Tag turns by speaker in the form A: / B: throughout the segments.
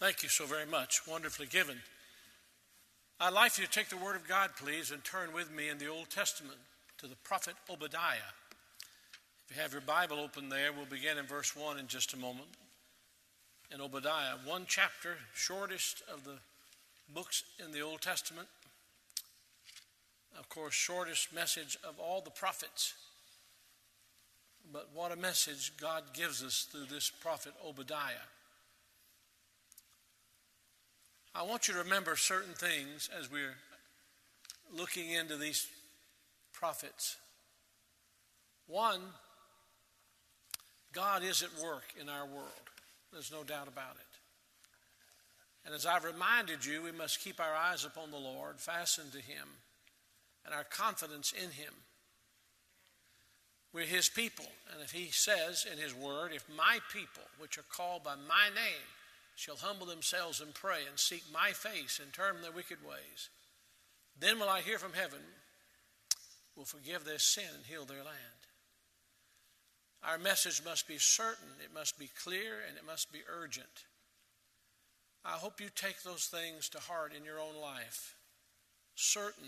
A: Thank you so very much. Wonderfully given. I'd like you to take the Word of God, please, and turn with me in the Old Testament to the prophet Obadiah. If you have your Bible open there, we'll begin in verse 1 in just a moment. In Obadiah, one chapter, shortest of the books in the Old Testament. Of course, shortest message of all the prophets. But what a message God gives us through this prophet Obadiah. I want you to remember certain things as we're looking into these prophets. One, God is at work in our world. There's no doubt about it. And as I've reminded you, we must keep our eyes upon the Lord, fastened to Him, and our confidence in Him. We're His people, and if He says in His word, if my people, which are called by my name, shall humble themselves and pray and seek my face and turn from their wicked ways, then will I hear from heaven, will forgive their sin and heal their land. Our message must be certain, it must be clear, and it must be urgent. I hope you take those things to heart in your own life. Certain,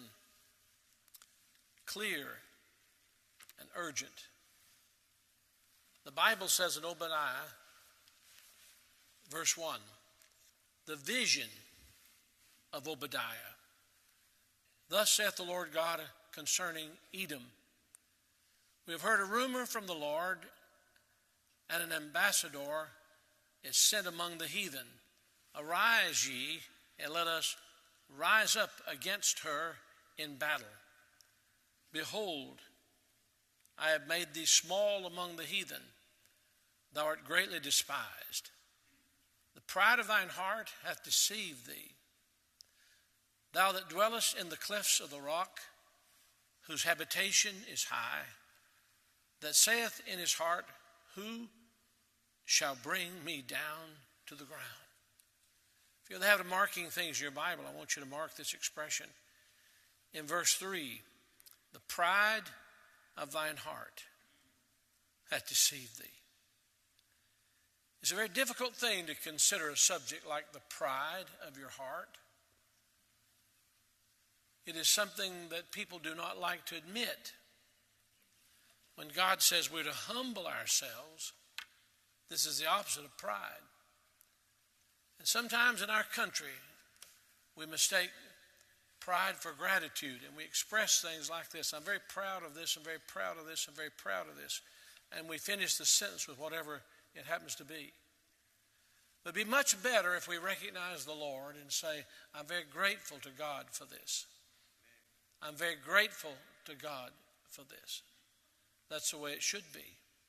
A: clear, and urgent. The Bible says in Obadiah, verse 1, the vision of Obadiah. Thus saith the Lord God concerning Edom. We have heard a rumor from the Lord, and an ambassador is sent among the heathen. Arise ye, and let us rise up against her in battle. Behold, I have made thee small among the heathen. Thou art greatly despised. The pride of thine heart hath deceived thee. Thou that dwellest in the clefts of the rock, whose habitation is high, that saith in his heart, who shall bring me down to the ground? If you'll have the marking things in your Bible, I want you to mark this expression. In verse 3, the pride of thine heart hath deceived thee. It's a very difficult thing to consider a subject like the pride of your heart. It is something that people do not like to admit. When God says we're to humble ourselves, this is the opposite of pride. And sometimes in our country, we mistake pride for gratitude, and we express things like this. I'm very proud of this, I'm very proud of this, I'm very proud of this. And we finish the sentence with whatever it happens to be. It would be much better if we recognize the Lord and say, I'm very grateful to God for this. I'm very grateful to God for this. That's the way it should be.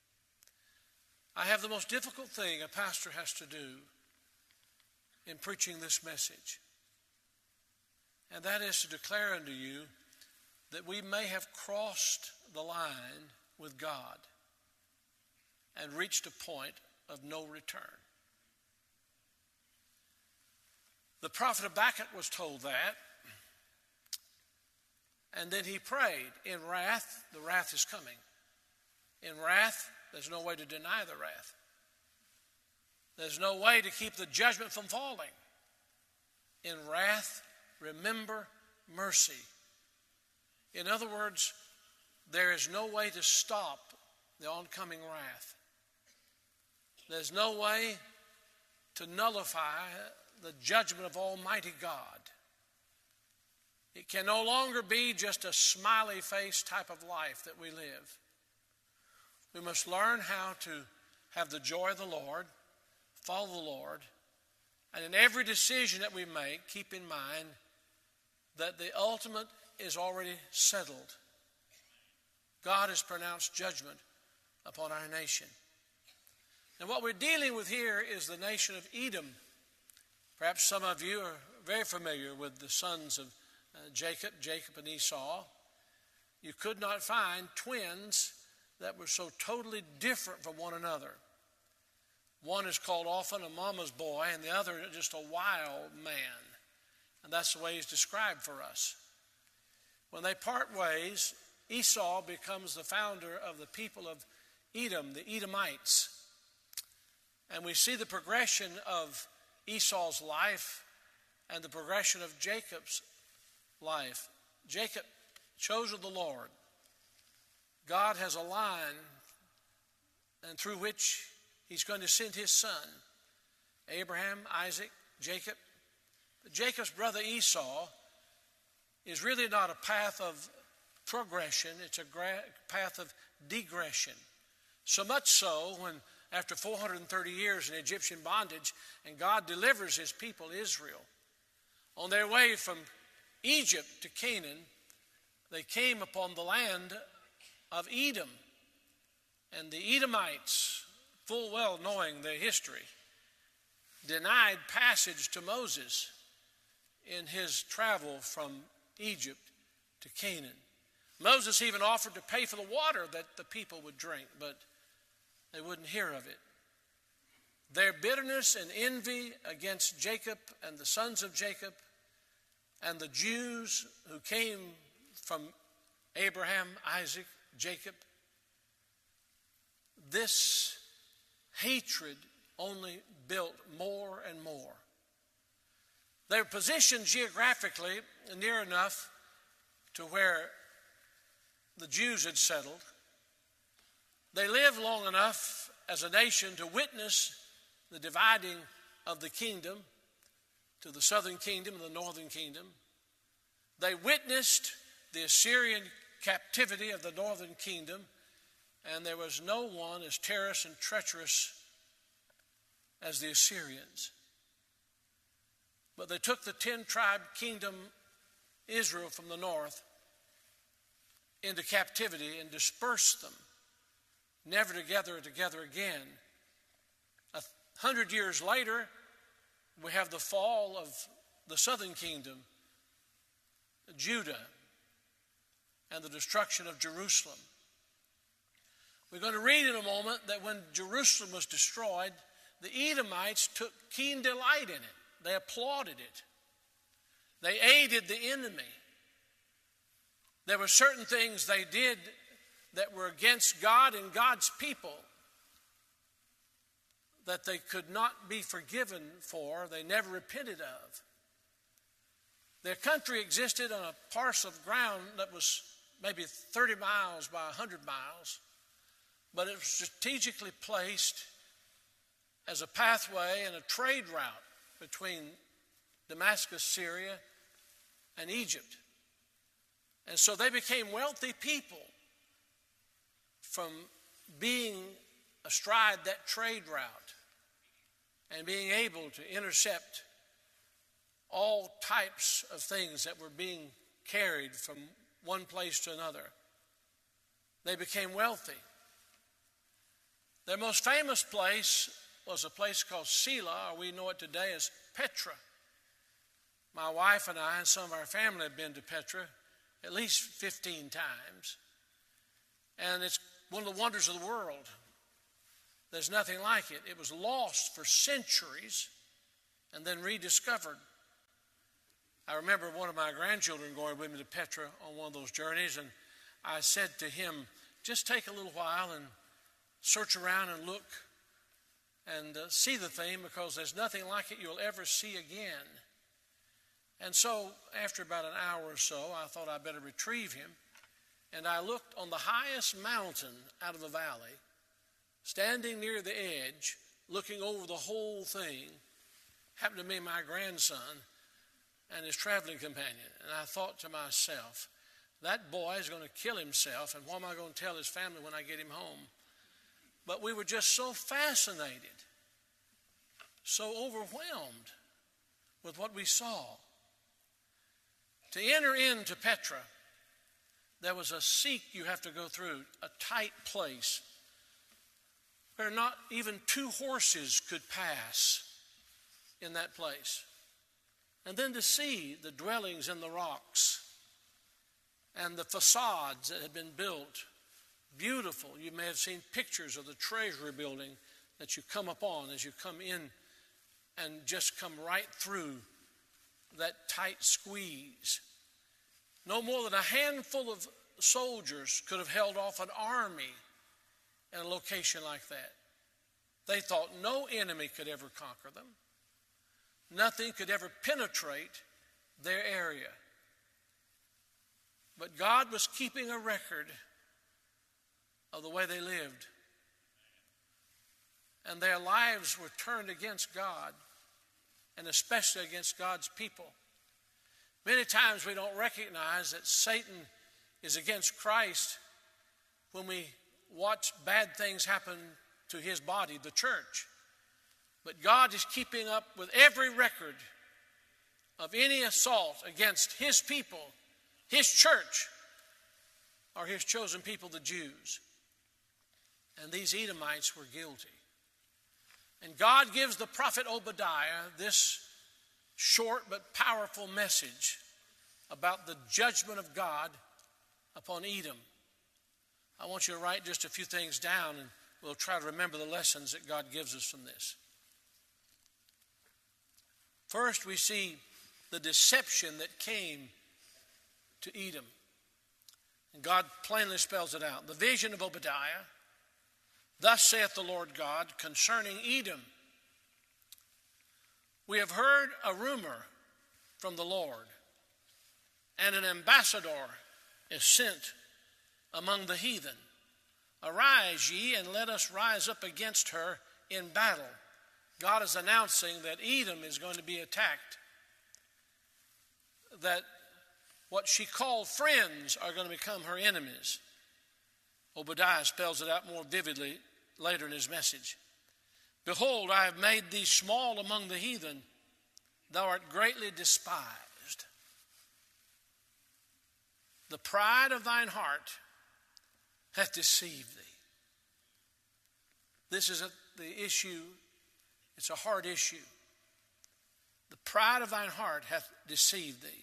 A: I have the most difficult thing a pastor has to do in preaching this message. And that is to declare unto you that we may have crossed the line with God and reached a point of no return. The prophet Habakkuk was told that, and then he prayed. In wrath, the wrath is coming. In wrath, there's no way to deny the wrath. There's no way to keep the judgment from falling. In wrath, remember mercy. In other words, there is no way to stop the oncoming wrath. There's no way to nullify the judgment of Almighty God. It can no longer be just a smiley face type of life that we live. We must learn how to have the joy of the Lord, follow the Lord, and in every decision that we make, keep in mind that the ultimate is already settled. God has pronounced judgment upon our nation. And what we're dealing with here is the nation of Edom. Perhaps some of you are very familiar with the sons of Jacob and Esau. You could not find twins that were so totally different from one another. One is called often a mama's boy, and the other just a wild man. And that's the way he's described for us. When they part ways, Esau becomes the founder of the people of Edom, the Edomites. And we see the progression of Esau's life and the progression of Jacob's life. Jacob chose of the Lord. God has a line and through which he's going to send his son, Abraham, Isaac, Jacob. But Jacob's brother Esau is really not a path of progression, it's a path of degression. So much so when after 430 years in Egyptian bondage and God delivers his people Israel, on their way from Egypt to Canaan, they came upon the land of Edom. And the Edomites, full well knowing their history, denied passage to Moses in his travel from Egypt to Canaan. Moses even offered to pay for the water that the people would drink, but they wouldn't hear of it. Their bitterness and envy against Jacob and the sons of Jacob and the Jews who came from Abraham, Isaac, Jacob, this hatred only built more and more. They were positioned geographically near enough to where the Jews had settled. They lived long enough as a nation to witness the dividing of the kingdom to the southern kingdom and the northern kingdom. They witnessed the Assyrian captivity of the northern kingdom, and there was no one as terrorist and treacherous as the Assyrians. But they took the 10-tribe kingdom Israel from the north into captivity and dispersed them, never to gather together again. 100 years later, we have the fall of the southern kingdom, Judah, and the destruction of Jerusalem. We're going to read in a moment that when Jerusalem was destroyed, the Edomites took keen delight in it. They applauded it. They aided the enemy. There were certain things they did that were against God and God's people that they could not be forgiven for, they never repented of. Their country existed on a parcel of ground that was maybe 30 miles by 100 miles, but it was strategically placed as a pathway and a trade route between Damascus, Syria, and Egypt. And so they became wealthy people from being astride that trade route and being able to intercept all types of things that were being carried from one place to another. They became wealthy. Their most famous place was a place called Selah, or we know it today as Petra. My wife and I and some of our family have been to Petra at least 15 times. And it's one of the wonders of the world. There's nothing like it. It was lost for centuries and then rediscovered. I remember one of my grandchildren going with me to Petra on one of those journeys, and I said to him, just take a little while and search around and look and see the thing, because there's nothing like it you'll ever see again. And so after about an hour or so, I thought I'd better retrieve him. And I looked on the highest mountain out of the valley, standing near the edge, looking over the whole thing, happened to be my grandson and his traveling companion. And I thought to myself, that boy is going to kill himself, and what am I going to tell his family when I get him home? But we were just so fascinated, so overwhelmed with what we saw. To enter into Petra, there was a seek you have to go through, a tight place where not even two horses could pass in that place. And then to see the dwellings in the rocks and the facades that had been built, beautiful. You may have seen pictures of the treasury building that you come upon as you come in and just come right through that tight squeeze. No more than a handful of soldiers could have held off an army in a location like that. They thought no enemy could ever conquer them. Nothing could ever penetrate their area. But God was keeping a record of the way they lived. And their lives were turned against God, and especially against God's people. Many times we don't recognize that Satan is against Christ when we watch bad things happen to his body, the church. But God is keeping up with every record of any assault against his people, his church, or his chosen people, the Jews. And these Edomites were guilty. And God gives the prophet Obadiah this short but powerful message about the judgment of God upon Edom. I want you to write just a few things down, and we'll try to remember the lessons that God gives us from this. First, we see the deception that came to Edom. And God plainly spells it out. The vision of Obadiah, thus saith the Lord God, concerning Edom. We have heard a rumor from the Lord, and an ambassador is sent among the heathen. Arise ye, and let us rise up against her in battle. God is announcing that Edom is going to be attacked. That what she called friends are going to become her enemies. Obadiah spells it out more vividly later in his message. Behold, I have made thee small among the heathen. Thou art greatly despised. The pride of thine heart hath deceived thee. This is the issue. It's a hard issue. The pride of thine heart hath deceived thee.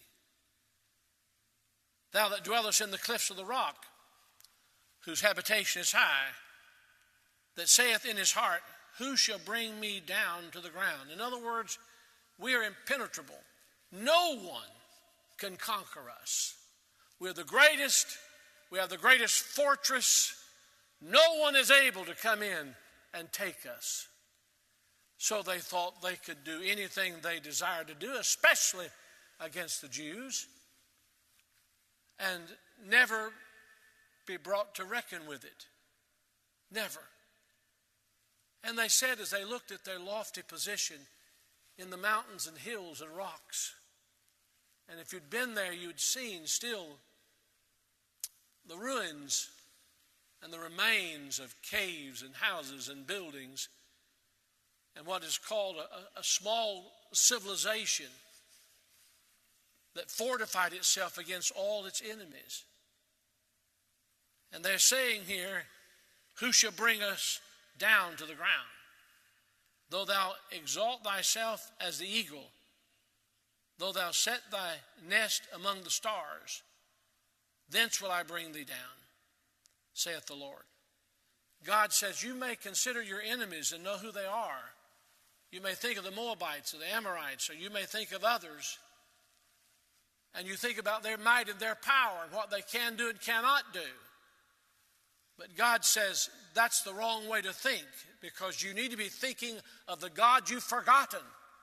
A: Thou that dwellest in the cliffs of the rock, whose habitation is high, that saith in his heart, who shall bring me down to the ground? In other words, we are impenetrable. No one can conquer us. We're the greatest. We have the greatest fortress. No one is able to come in and take us. So they thought they could do anything they desired to do, especially against the Jews, and never be brought to reckon with it. Never. And they said, as they looked at their lofty position in the mountains and hills and rocks, and if you'd been there, you'd seen still the ruins and the remains of caves and houses and buildings, and what is called a small civilization that fortified itself against all its enemies. And they're saying here, who shall bring us down to the ground? Though thou exalt thyself as the eagle, though thou set thy nest among the stars, thence will I bring thee down, saith the Lord. God says, you may consider your enemies and know who they are. You may think of the Moabites or the Amorites, or you may think of others, and you think about their might and their power and what they can do and cannot do. But God says that's the wrong way to think, because you need to be thinking of the God you've forgotten.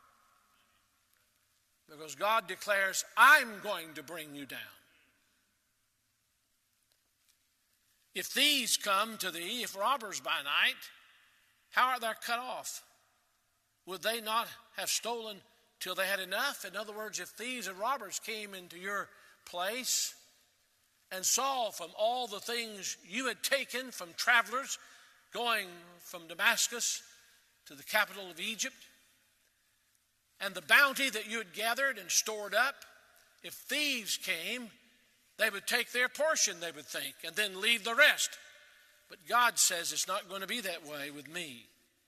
A: Because God declares, I'm going to bring you down. If thieves come to thee, if robbers by night, how art thou cut off? Would they not have stolen till they had enough? In other words, if thieves and robbers came into your place and saw from all the things you had taken from travelers going from Damascus to the capital of Egypt, and the bounty that you had gathered and stored up, if thieves came, they would take their portion, they would think, and then leave the rest. But God says it's not going to be that way with me.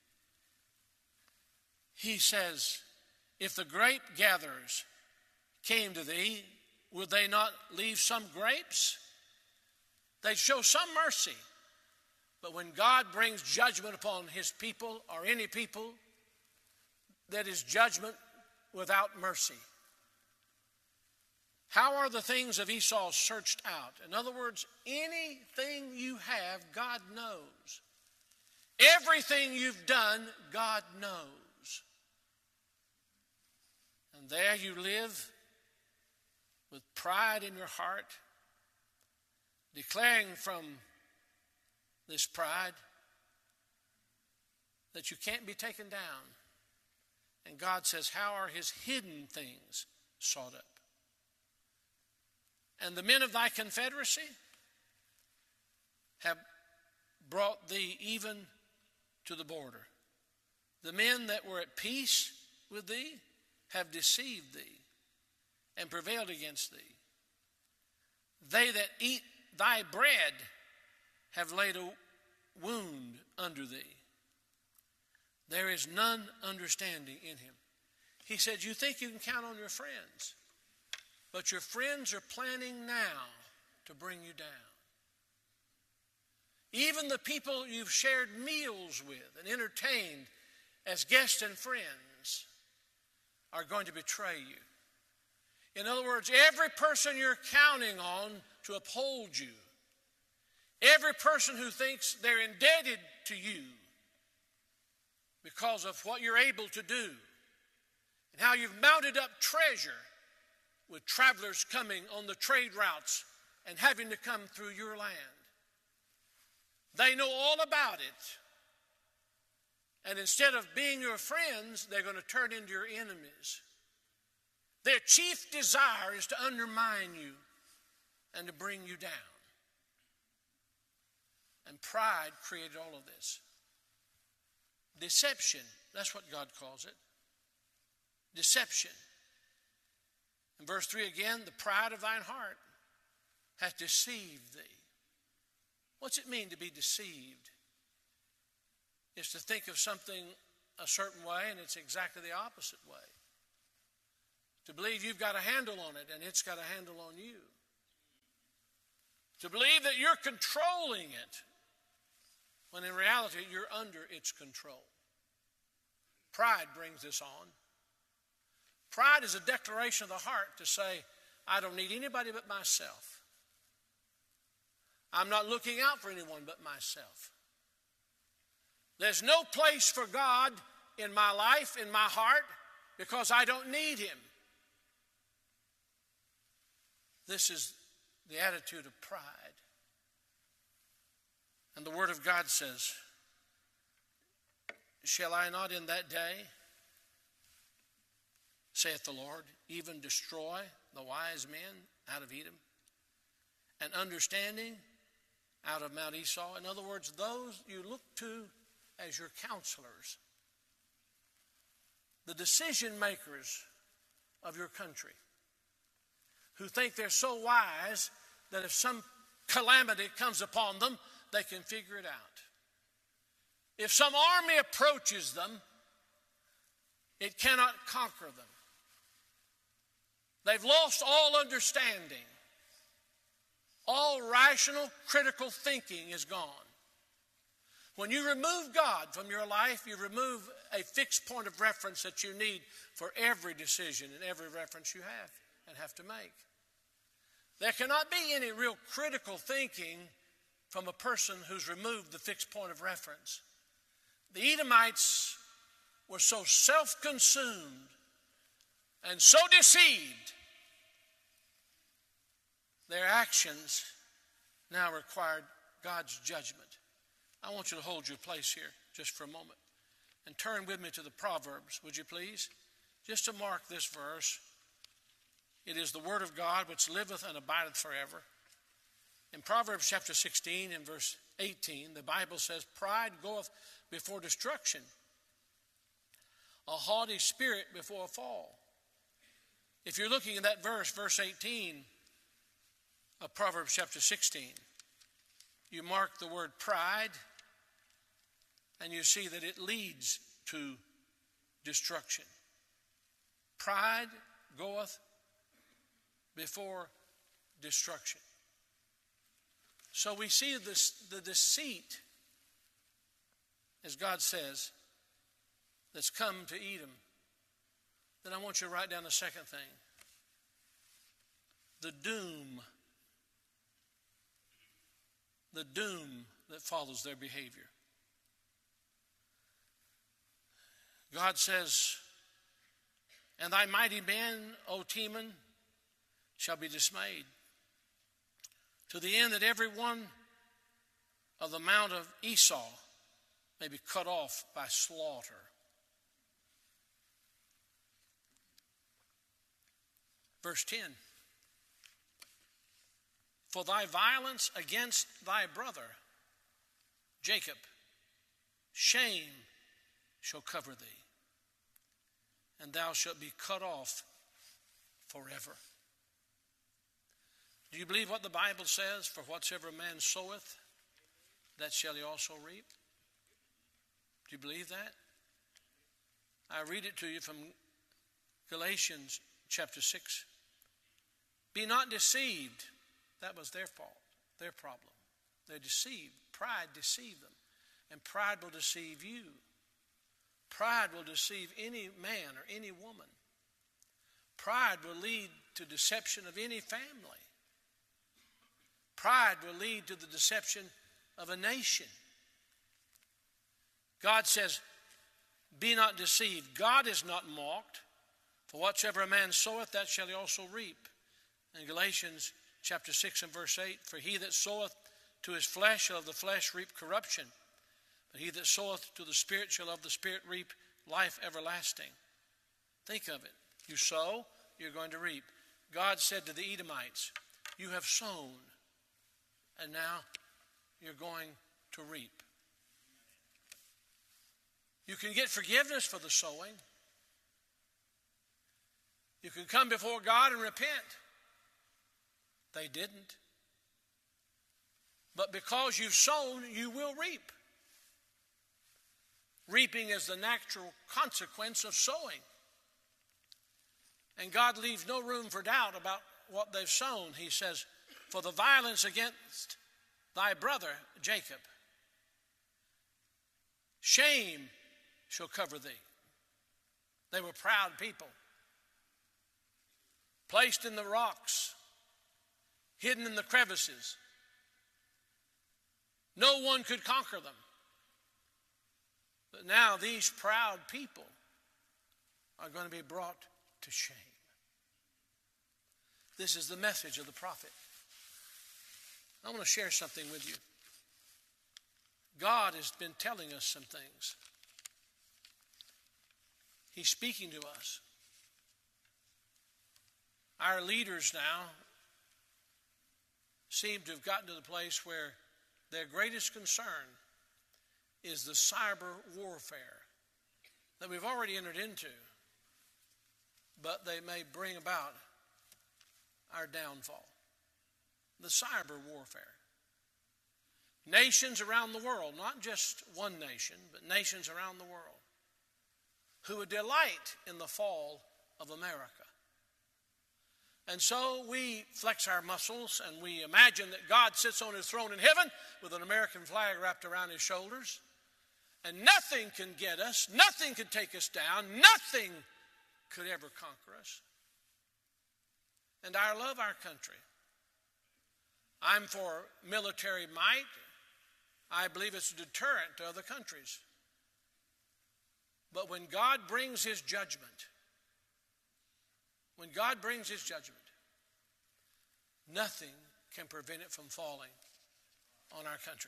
A: He says, if the grape gatherers came to thee, would they not leave some grapes? They'd show some mercy. But when God brings judgment upon his people or any people, that is judgment without mercy. How are the things of Esau searched out? In other words, anything you have, God knows. Everything you've done, God knows. there you live with pride in your heart, declaring from this pride that you can't be taken down. And God says, how are his hidden things sought up? And the men of thy confederacy have brought thee even to the border. The men that were at peace with thee have deceived thee and prevailed against thee. They that eat thy bread have laid a wound under thee. There is none understanding in him. He said, you think you can count on your friends, but your friends are planning now to bring you down. Even the people you've shared meals with and entertained as guests and friends are going to betray you. In other words, every person you're counting on to uphold you, every person who thinks they're indebted to you because of what you're able to do and how you've mounted up treasure with travelers coming on the trade routes and having to come through your land. They know all about it. And instead of being your friends, they're going to turn into your enemies. Their chief desire is to undermine you and to bring you down. And pride created all of this. Deception, that's what God calls it. Deception. In verse 3 again, the pride of thine heart hath deceived thee. What's it mean to be deceived? It's to think of something a certain way and it's exactly the opposite way. To believe you've got a handle on it and it's got a handle on you. To believe that you're controlling it when in reality you're under its control. Pride brings this on. Pride is a declaration of the heart to say, I don't need anybody but myself. I'm not looking out for anyone but myself. There's no place for God in my life, in my heart, because I don't need him. This is the attitude of pride. And the Word of God says, shall I not in that day, saith the Lord, even destroy the wise men out of Edom, and understanding out of Mount Esau? In other words, those you look to as your counselors, the decision makers of your country, who think they're so wise that if some calamity comes upon them, they can figure it out. If some army approaches them, it cannot conquer them. They've lost all understanding. All rational, critical thinking is gone. When you remove God from your life, you remove a fixed point of reference that you need for every decision and every reference you have and have to make. There cannot be any real critical thinking from a person who's removed the fixed point of reference. The Edomites were so self-consumed and so deceived, their actions now required God's judgment. I want you to hold your place here just for a moment and turn with me to the Proverbs, would you please? Just to mark this verse. It is the word of God which liveth and abideth forever. In Proverbs chapter 16 and verse 18, the Bible says, pride goeth before destruction, a haughty spirit before a fall. If you're looking at that verse, verse 18 of Proverbs chapter 16, you mark the word pride, and you see that it leads to destruction. Pride goeth before destruction. So we see the deceit, as God says, that's come to Edom. Then I want you to write down the second thing. The doom. The doom that follows their behavior. God says, And thy mighty men, O Teman, shall be dismayed, to the end that every one of the mount of Esau may be cut off by slaughter. Verse 10. For thy violence against thy brother, Jacob, shame shall cover thee, and thou shalt be cut off forever. Do you believe what the Bible says? For whatsoever a man soweth, that shall he also reap. Do you believe that? I read it to you from Galatians chapter 6. Be not deceived. That was their fault, their problem. They're deceived. Pride deceived them. And pride will deceive you. Pride will deceive any man or any woman. Pride will lead to deception of any family. Pride will lead to the deception of a nation. God says, be not deceived. God is not mocked. For whatsoever a man soweth, that shall he also reap. In Galatians chapter 6 and verse 8, for he that soweth to his flesh shall of the flesh reap corruption. But he that soweth to the Spirit shall of the Spirit reap life everlasting. Think of it. You sow, you're going to reap. God said to the Edomites, you have sown, and now you're going to reap. You can get forgiveness for the sowing. You can come before God and repent. They didn't. But because you've sown, you will reap. Reaping is the natural consequence of sowing. And God leaves no room for doubt about what they've sown. He says, for the violence against thy brother Jacob, shame shall cover thee. They were proud people, placed in the rocks, hidden in the crevices. No one could conquer them. But now these proud people are going to be brought to shame. This is the message of the prophet. I want to share something with you. God has been telling us some things. He's speaking to us. Our leaders now seem to have gotten to the place where their greatest concern is the cyber warfare that we've already entered into, but they may bring about our downfall. The cyber warfare. Nations around the world, not just one nation, but nations around the world, who would delight in the fall of America. And so we flex our muscles and we imagine that God sits on his throne in heaven with an American flag wrapped around his shoulders. And nothing can get us, nothing can take us down, nothing could ever conquer us. And I love our country. I'm for military might. I believe it's a deterrent to other countries. But when God brings his judgment, nothing can prevent it from falling on our country.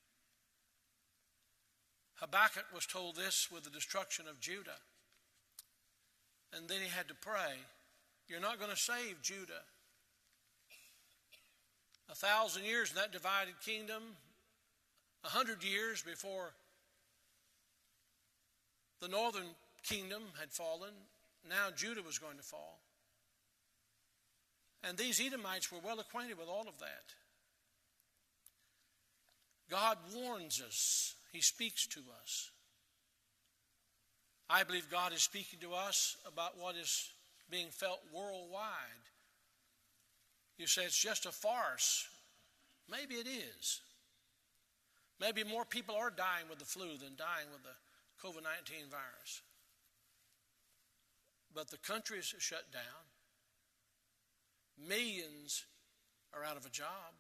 A: Habakkuk was told this with the destruction of Judah. And then he had to pray, you're not going to save Judah. 1,000 years in that divided kingdom, 100 years before the northern kingdom had fallen, now Judah was going to fall. And these Edomites were well acquainted with all of that. God warns us. He speaks to us. I believe God is speaking to us about what is being felt worldwide. You say it's just a farce. Maybe it is. Maybe more people are dying with the flu than dying with the COVID-19 virus. But the country is shut down. Millions are out of a job.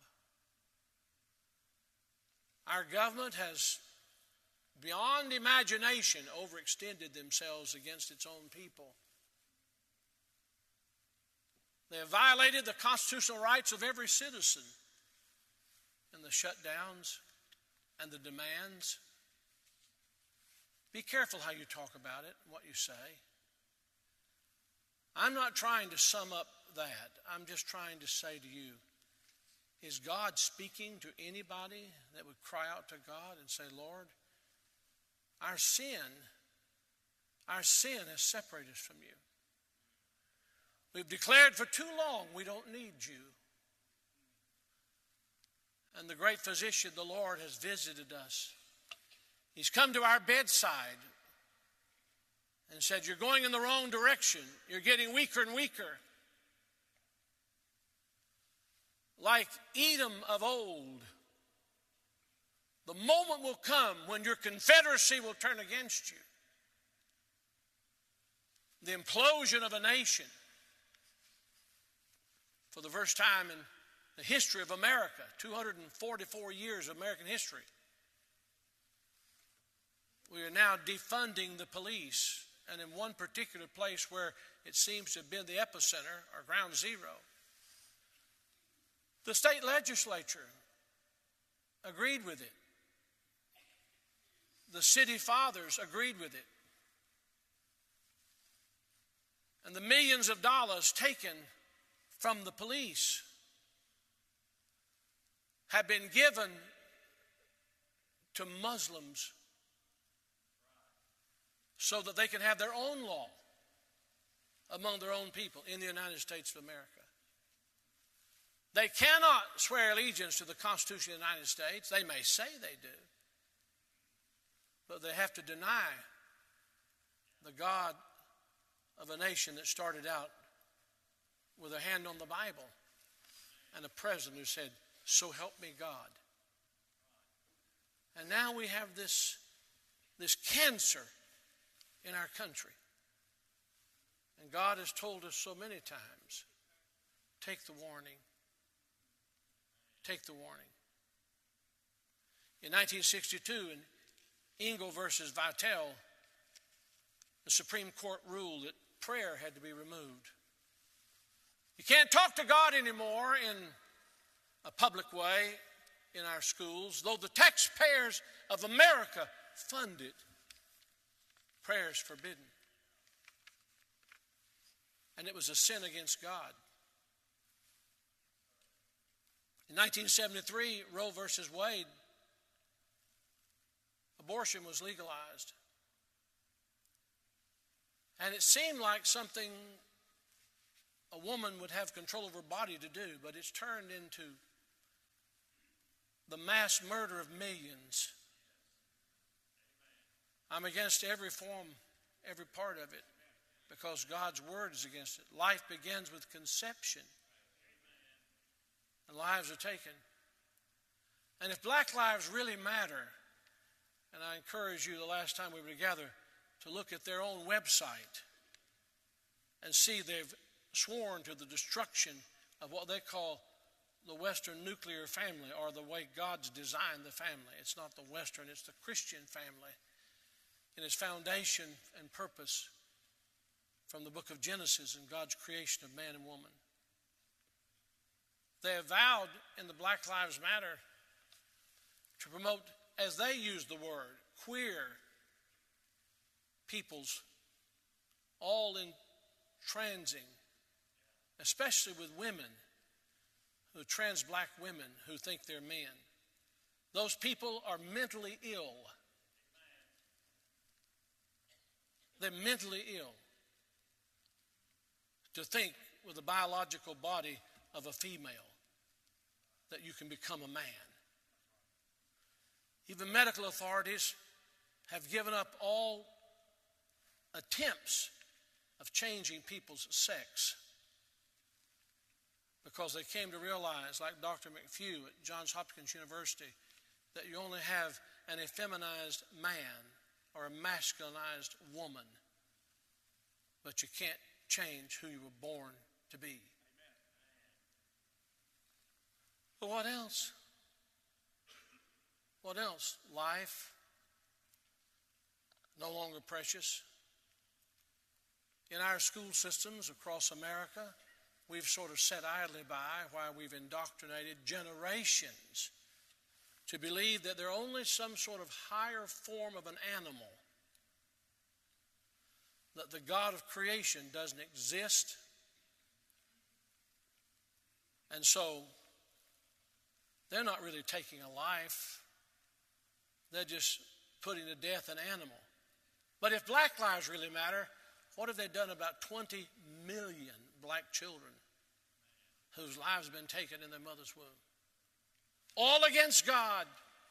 A: Our government has, beyond imagination, overextended themselves against its own people. They have violated the constitutional rights of every citizen in the shutdowns and the demands. Be careful how you talk about it, what you say. I'm not trying to sum up that. I'm just trying to say to you, is God speaking to anybody that would cry out to God and say, Lord, our sin has separated us from you. We've declared for too long we don't need you. And the great physician, the Lord, has visited us. He's come to our bedside and said, you're going in the wrong direction. You're getting weaker and weaker. Like Edom of old, the moment will come when your confederacy will turn against you. The implosion of a nation. For the first time in the history of America, 244 years of American history, we are now defunding the police. And in one particular place where it seems to have been the epicenter, or ground zero, the state legislature agreed with it. The city fathers agreed with it. And the millions of dollars taken from the police have been given to Muslims so that they can have their own law among their own people in the United States of America. They cannot swear allegiance to the Constitution of the United States. They may say they do, but they have to deny the God of a nation that started out with a hand on the Bible and a president who said, so help me God. And now we have this cancer in our country. And God has told us so many times, take the warning. Take the warning. In 1962, in Engel versus Vitale, the Supreme Court ruled that prayer had to be removed. You can't talk to God anymore in a public way in our schools, though the taxpayers of America fund it. Prayer is forbidden. And it was a sin against God. In 1973, Roe versus Wade, abortion was legalized. And it seemed like something a woman would have control of her body to do, but it's turned into the mass murder of millions. I'm against every form, every part of it, because God's word is against it. Life begins with conception, and lives are taken. And if black lives really matter, and I encourage you the last time we were together to look at their own website and see they've sworn to the destruction of what they call the Western nuclear family, or the way God's designed the family. It's not the Western, it's the Christian family in its foundation and purpose from the book of Genesis and God's creation of man and woman. They have vowed in the Black Lives Matter to promote, as they use the word, queer peoples, all in transing, especially with women, who trans black women who think they're men. Those people are mentally ill. They're mentally ill to think with the biological body of a female that you can become a man. Even medical authorities have given up all attempts of changing people's sex because they came to realize, like Dr. McFew at Johns Hopkins University, that you only have an effeminized man or a masculinized woman, but you can't change who you were born to be. But what else? What else? Life, no longer precious. In our school systems across America, we've sort of sat idly by while we've indoctrinated generations to believe that they're only some sort of higher form of an animal, that the God of creation doesn't exist. And so they're not really taking a life. They're just putting to death an animal. But if black lives really matter, what have they done about 20 million black children whose lives have been taken in their mother's womb? All against God.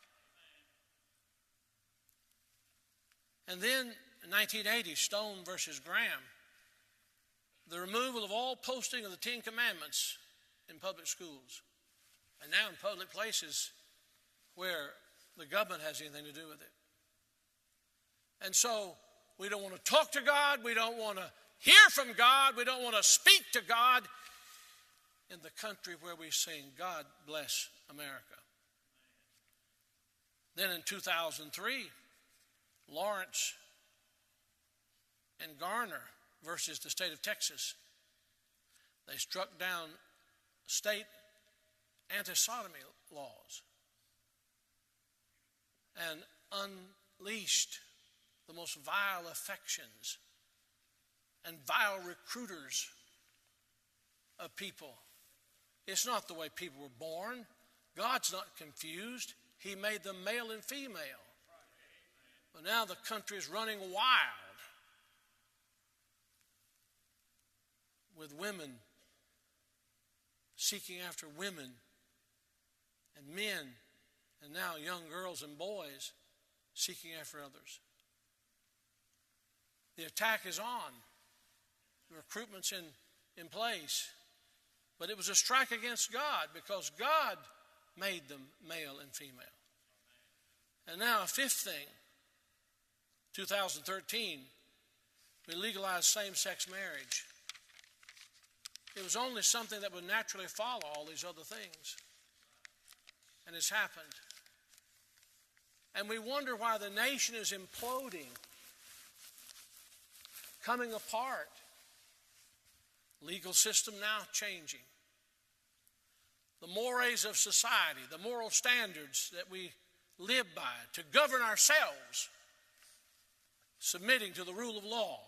A: And then in 1980, Stone versus Graham, the removal of all posting of the Ten Commandments in public schools, and now in public places where the government has anything to do with it. And so we don't want to talk to God. We don't want to hear from God. We don't want to speak to God in the country where we sing, God Bless America. Then in 2003, Lawrence and Garner versus the state of Texas, they struck down state anti-sodomy laws and unleashed the most vile affections and vile recruiters of people. It's not the way people were born. God's not confused. He made them male and female. But now the country is running wild with women seeking after women and men, and now young girls and boys seeking after others. The attack is on. The recruitment's in place. But it was a strike against God because God made them male and female. And now a fifth thing. 2013, we legalized same-sex marriage. It was only something that would naturally follow all these other things. And it's happened. And we wonder why the nation is imploding, coming apart. Legal system now changing. The mores of society, the moral standards that we live by to govern ourselves, submitting to the rule of law.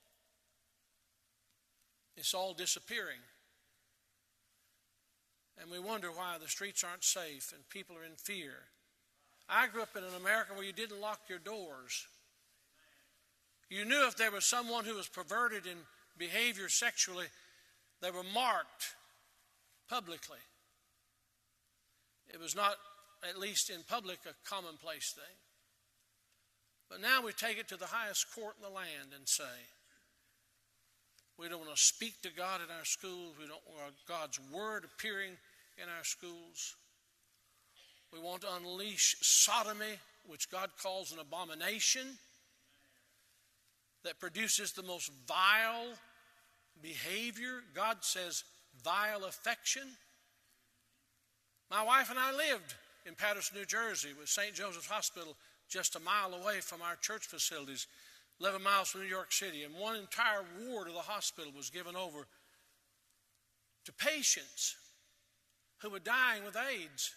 A: It's all disappearing. And we wonder why the streets aren't safe and people are in fear. I grew up in an America where you didn't lock your doors. You knew if there was someone who was perverted in behavior sexually, they were marked publicly. It was not, at least in public, a commonplace thing. But now we take it to the highest court in the land and say, we don't want to speak to God in our schools. We don't want God's word appearing in our schools. We want to unleash sodomy, which God calls an abomination, that produces the most vile behavior. God says vile affection. My wife and I lived in Patterson, New Jersey, with St. Joseph's Hospital just a mile away from our church facilities, 11 miles from New York City. And one entire ward of the hospital was given over to patients who were dying with AIDS,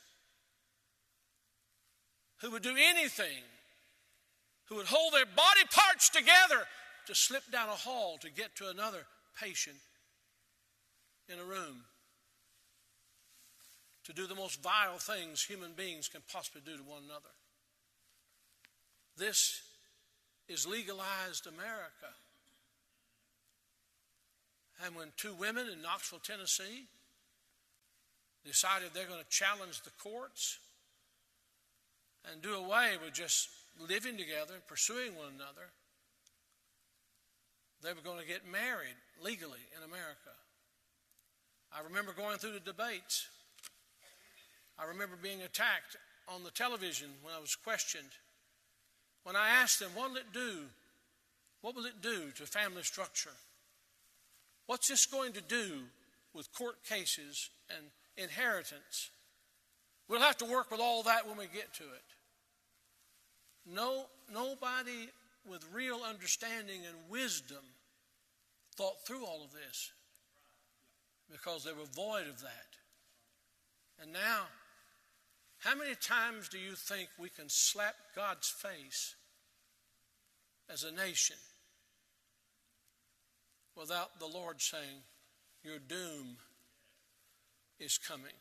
A: who would do anything, who would hold their body parts together to slip down a hall to get to another patient in a room, to do the most vile things human beings can possibly do to one another. This is legalized America. And when two women in Knoxville, Tennessee decided they're going to challenge the courts and do away with just living together and pursuing one another, they were going to get married legally in America. I remember going through the debates. I remember being attacked on the television when I was questioned. When I asked them, what will it do? What will it do to family structure? What's this going to do with court cases and inheritance? We'll have to work with all that when we get to it. Nobody with real understanding and wisdom thought through all of this. because they were void of that. And now, how many times do you think we can slap God's face as a nation without the Lord saying, your doom is coming?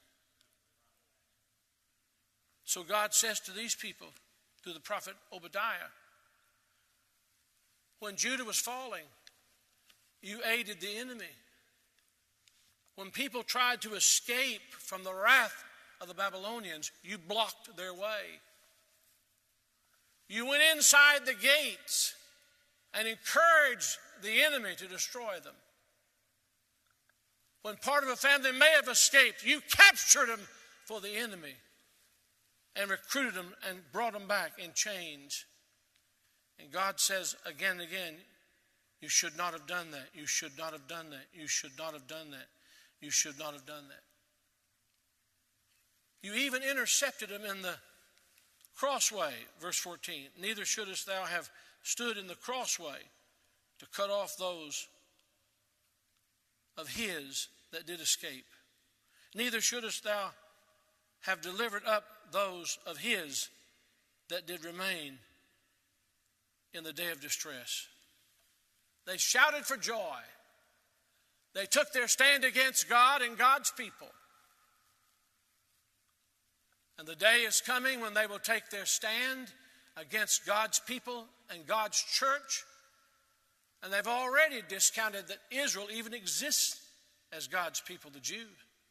A: So God says to these people, through the prophet Obadiah, when Judah was falling, you aided the enemy. When people tried to escape from the wrath of the Babylonians, you blocked their way. You went inside the gates and encouraged the enemy to destroy them. When part of a family may have escaped, you captured them for the enemy and recruited them and brought them back in chains. And God says again and again, you should not have done that. You should not have done that. You should not have done that. You should not have done that. You even intercepted them in the crossway, verse 14. Neither shouldest thou have stood in the crossway to cut off those of his that did escape. Neither shouldest thou have delivered up those of his that did remain in the day of distress. They shouted for joy. They took their stand against God and God's people. And the day is coming when they will take their stand against God's people and God's church. And they've already discounted that Israel even exists as God's people, the Jews.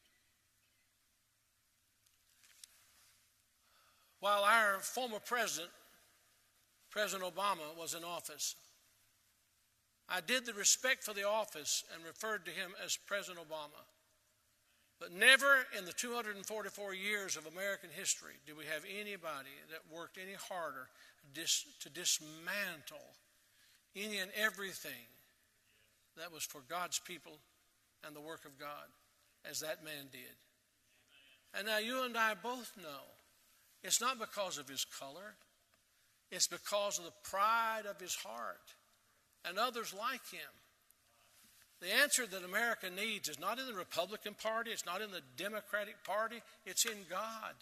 A: While our former president, President Obama, was in office, I did the respect for the office and referred to him as President Obama. But never in the 244 years of American history did we have anybody that worked any harder to dismantle any and everything that was for God's people and the work of God as that man did. And now you and I both know it's not because of his color. It's because of the pride of his heart and others like him. The answer that America needs is not in the Republican Party. It's not in the Democratic Party. It's in God.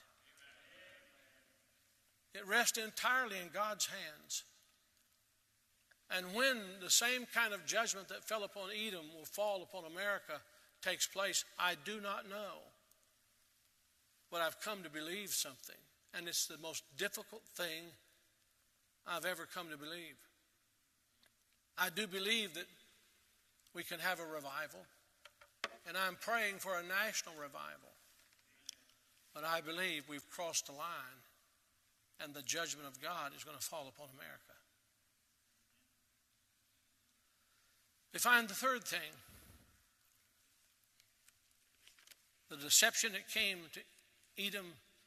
A: It rests entirely in God's hands. And when the same kind of judgment that fell upon Edom will fall upon America takes place, I do not know. But I've come to believe something. And it's the most difficult thing I've ever come to believe. I do believe that we can have a revival. And I'm praying for a national revival. But I believe we've crossed the line and the judgment of God is going to fall upon America. We find the third thing. The deception that came to Edom,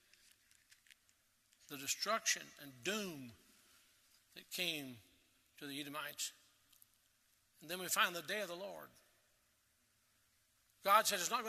A: the destruction and doom that came to the Edomites. And then we find the day of the Lord. God said it's not going